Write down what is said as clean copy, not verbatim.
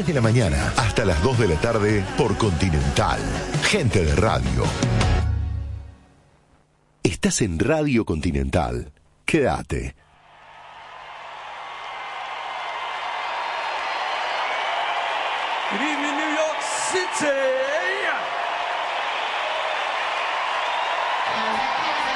de la mañana hasta las 2 de la tarde por Continental. Gente de radio. Estás en Radio Continental. Quédate. Good evening, New York City.